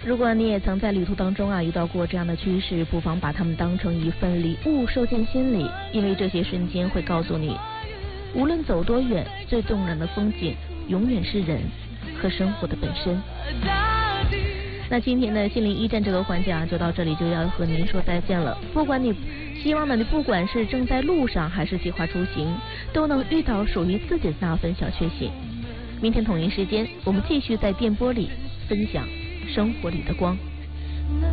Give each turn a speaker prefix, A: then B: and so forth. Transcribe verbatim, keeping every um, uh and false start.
A: 如果你也曾在旅途当中啊遇到过这样的趋势，不妨把它们当成一份礼物收进心里，因为这些瞬间会告诉你，无论走多远，最动人的风景永远是人和生活的本身。那今天的心灵驿站这个环节啊，就到这里就要和您说再见了。不管你希望呢，你不管是正在路上还是计划出行，都能遇到属于自己的那份小确幸。明天同一时间，我们继续在电波里分享生活里的光。